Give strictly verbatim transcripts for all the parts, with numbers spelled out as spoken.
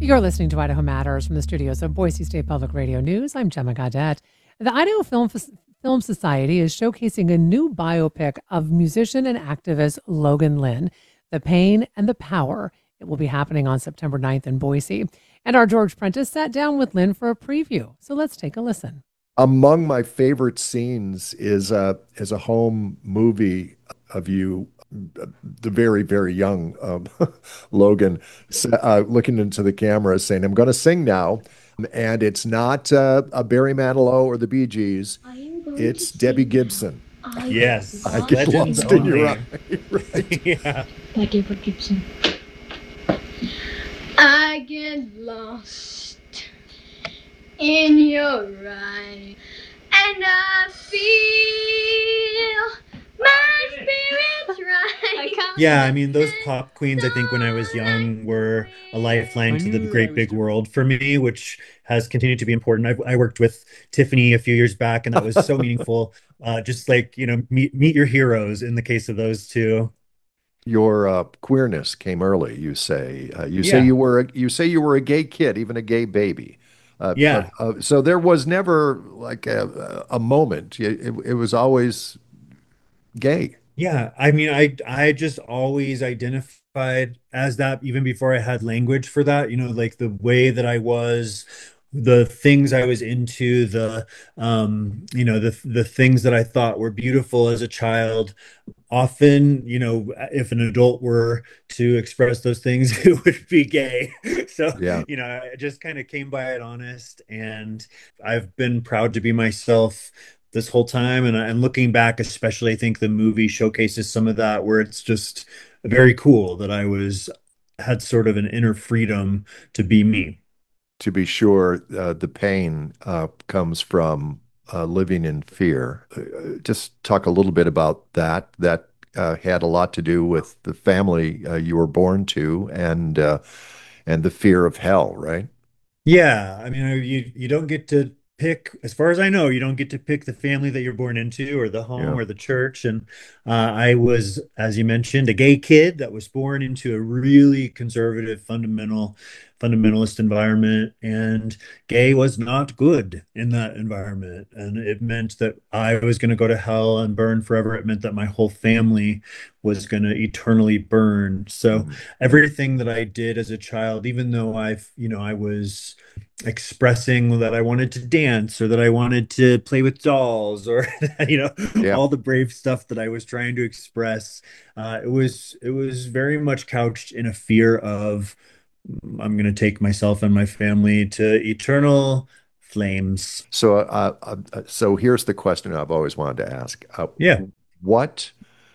You're listening to Idaho Matters from the studios of Boise State Public Radio News. I'm Gemma Gaudette. The Idaho Film, Film Society is showcasing a new biopic of musician and activist Logan Lynn, The Pain and the Power. It will be happening on September ninth in Boise. And our George Prentice sat down with Lynn for a preview. So let's take a listen. Among my favorite scenes is a is a home movie of you, the very very young um, Logan, uh, looking into the camera, saying, "I'm going to sing now," and it's not uh, a Barry Manilow or the Bee Gees. I am going to It's Debbie sing Gibson. I Yes, I Love get legends lost in your only. eye. Right. Yeah. by Deborah Gibson. I get lost in your eyes, and I feel my spirit's right. Yeah, I mean, those pop queens, I think when I was young, were a lifeline I to the knew that I great was big doing. world for me, which has continued to be important. I, I worked with Tiffany a few years back, and that was so meaningful. Uh, just like, you know, meet meet your heroes in the case of those two. Your uh, queerness came early, you say. Uh, you say Yeah, you were a, you say you were a gay kid, even a gay baby. Uh, but yeah. uh, so there was never like a, a moment. It, it, it was always gay. Yeah, I mean, I I just always identified as that even before I had language for that, you know, like the way that I was, the things I was into, the um, you know, the the things that I thought were beautiful as a child. Often, you know, if an adult were to express those things, it would be gay. So, Yeah. you know, I just kind of came by it honest, and I've been proud to be myself this whole time. And, and looking back, especially, I think the movie showcases some of that, where it's just very cool that I was had sort of an inner freedom to be me. To be sure, uh, the pain uh, comes from uh, living in fear. Uh, just talk a little bit about that. That uh, had a lot to do with the family uh, you were born to and uh, and the fear of hell, right? Yeah, I mean, uh, you you don't get to pick, as far as I know, you don't get to pick the family that you're born into, or the home, Yeah. or the church. And uh, I was, as you mentioned, a gay kid that was born into a really conservative, fundamental, fundamentalist environment, and gay was not good in that environment. And it meant that I was going to go to hell and burn forever. It meant that my whole family was going to eternally burn. So Mm. everything that I did as a child, even though I've, you know, I was expressing that I wanted to dance or that I wanted to play with dolls or you know Yeah. all the brave stuff that I was trying to express, uh, it was it was very much couched in a fear of I'm going to take myself and my family to eternal flames. So, uh, uh, uh, so here's the question I've always wanted to ask. Uh, Yeah. what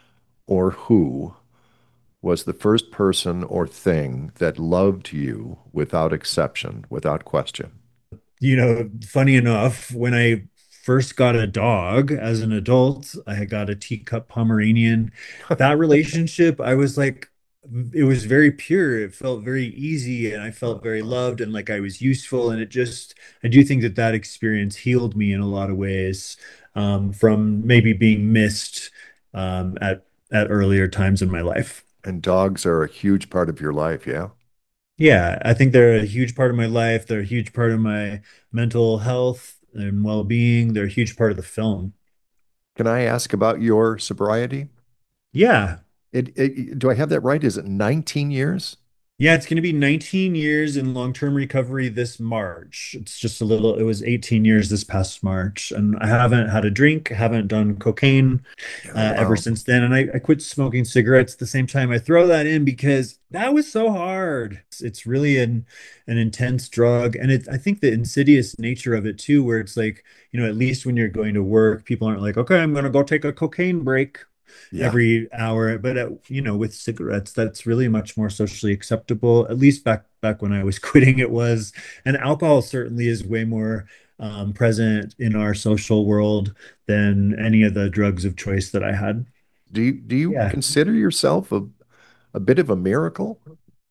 or who was the first person or thing that loved you without exception, without question? You know, funny enough, when I first got a dog as an adult, I had got a teacup Pomeranian. That relationship, I was like, it was very pure. It felt very easy, and I felt very loved and like I was useful. And it just, I do think that that experience healed me in a lot of ways, um, from maybe being missed um, at at earlier times in my life. And dogs are a huge part of your life, yeah? Yeah, I think they're a huge part of my life. They're a huge part of my mental health and well-being. They're a huge part of the film. Can I ask about your sobriety? Yeah. It, it, do I have that right? Is it nineteen years? Yeah, it's going to be nineteen years in long-term recovery this March. It's just a little, it was eighteen years this past March. And I haven't had a drink, haven't done cocaine Yeah, uh, ever wow. since then. And I, I quit smoking cigarettes at the same time. I throw that in because that was so hard. It's, it's really an an intense drug. And it, I think the insidious nature of it too, where it's like, you know, at least when you're going to work, people aren't like, okay, I'm going to go take a cocaine break Yeah. every hour. But uh, you know, with cigarettes, that's really much more socially acceptable. At least back back when I was quitting, it was. And alcohol certainly is way more um, present in our social world than any of the drugs of choice that I had. Do you do you Yeah. consider yourself a, a bit of a miracle?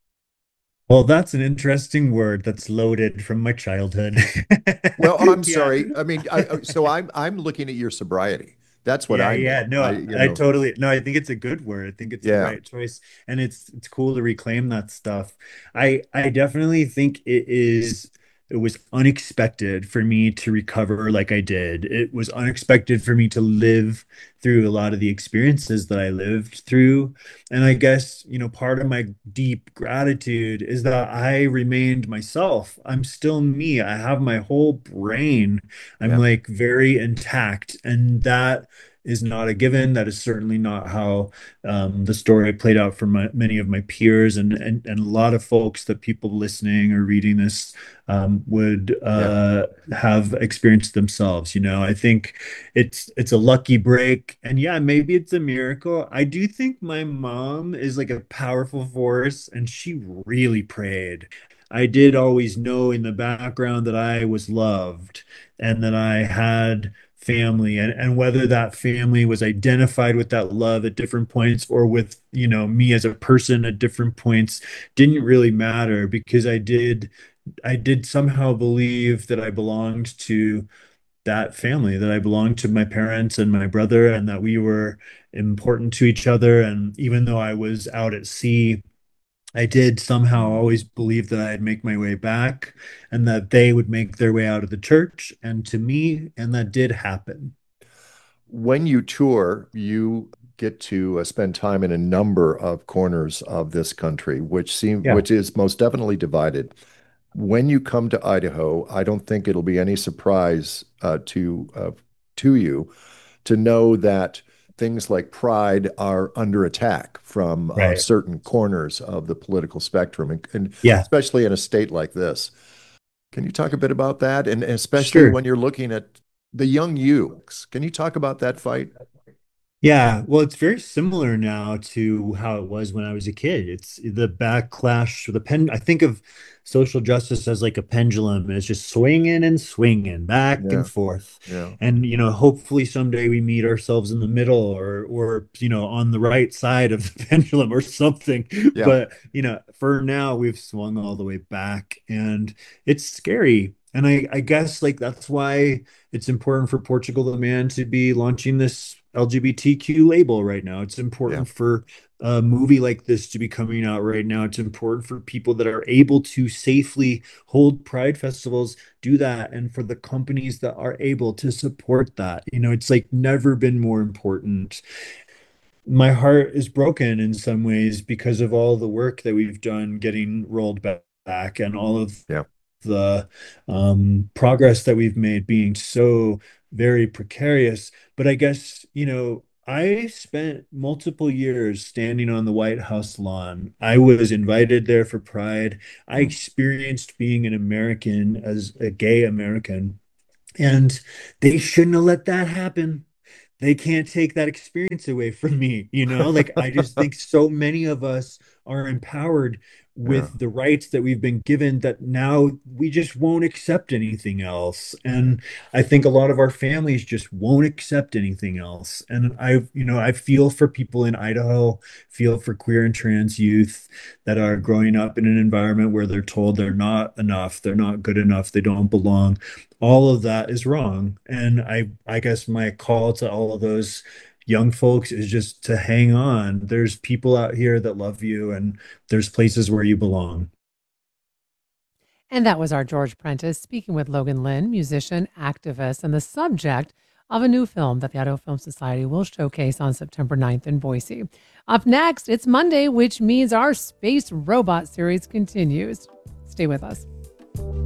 Well, that's an interesting word that's loaded from my childhood. Well, I'm Yeah. sorry. I mean, I, I- so I'm I'm looking at your sobriety. That's what Yeah, I mean. yeah. No, I, I, you I know, totally no, I think it's a good word. I think it's the yeah, right choice. And it's it's cool to reclaim that stuff. I I definitely think it is it was unexpected for me to recover like I did. It was unexpected for me to live through a lot of the experiences that I lived through. And I guess, you know, part of my deep gratitude is that I remained myself. I'm still me. I have my whole brain. I'm yeah, like very intact. And that is not a given. That is certainly not how um, the story played out for my, many of my peers and, and and a lot of folks that people listening or reading this um, would yeah. uh, have experienced themselves. You know, I think it's it's a lucky break, and yeah, maybe it's a miracle. I do think my mom is like a powerful force, and she really prayed. I did always know in the background that I was loved and that I had family, and, and whether that family was identified with that love at different points or with, you know, me as a person at different points didn't really matter because I did I did somehow believe that I belonged to that family, that I belonged to my parents and my brother, and that we were important to each other. And even though I was out at sea, I did somehow always believe that I'd make my way back and that they would make their way out of the church and to me, and that did happen. When you tour, you get to uh, spend time in a number of corners of this country, which seem Yeah, which is most definitely divided. When you come to Idaho, I don't think it'll be any surprise uh, to uh, to you to know that things like pride are under attack from uh, right. certain corners of the political spectrum, and, and Yeah, especially in a state like this. Can you talk a bit about that? And especially sure. when you're looking at the young you, can you talk about that fight? Yeah, well, it's very similar now to how it was when I was a kid. It's the backlash, the pen. I think of social justice as like a pendulum. It's just swinging and swinging back and Yeah, forth. yeah, And, you know, hopefully someday we meet ourselves in the middle or, or, you know, on the right side of the pendulum or something. yeah, But, you know, for now, we've swung all the way back and it's scary. And I, I guess like that's why it's important for Portugal the Man to be launching this L G B T Q label right now. It's yeah. important for a movie like this to be coming out right now. It's important for people that are able to safely hold pride festivals do that, and for the companies that are able to support that. You know, it's like never been more important. My heart is broken in some ways because of all the work that we've done getting rolled back and all of Yeah. the um, progress that we've made being so very precarious. But I guess, you know, I spent multiple years standing on the White House lawn. I was invited there for Pride. I Mm. experienced being an American as a gay American, and they shouldn't have let that happen. They can't take that experience away from me, you know? Like I just think so many of us are empowered Yeah. with the rights that we've been given that now we just won't accept anything else. And I think a lot of our families just won't accept anything else. And I, you know, I feel for people in Idaho, feel for queer and trans youth that are growing up in an environment where they're told they're not enough, they're not good enough, they don't belong. All of that is wrong. And I I guess my call to all of those young folks is just to hang on. There's people out here that love you and there's places where you belong. And that was our George Prentice speaking with Logan Lynn, musician, activist, and the subject of a new film that the Idaho Film Society will showcase on September ninth in Boise. Up next, it's Monday, which means our Space Robot series continues. Stay with us.